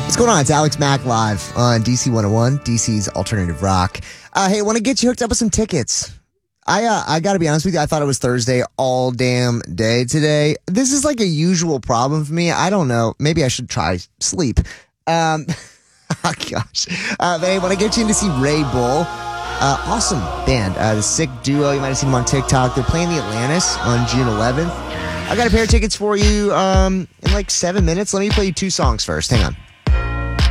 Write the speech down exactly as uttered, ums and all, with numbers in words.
What's going on? It's Alex Mack live on D C one oh one, D C's Alternative Rock. Uh, hey, want to get you hooked up with some tickets. I uh, I got to be honest with you. I thought it was Thursday all damn day today. This is like a usual problem for me. I don't know. Maybe I should try sleep. Um, oh, gosh. Uh, but hey, want to get you in to see Ray Bull. Uh, awesome band. Uh, the Sick Duo. You might have seen them on TikTok. They're playing the Atlantis on June eleventh. I got a pair of tickets for you um, in like seven minutes. Let me play you two songs first. Hang on.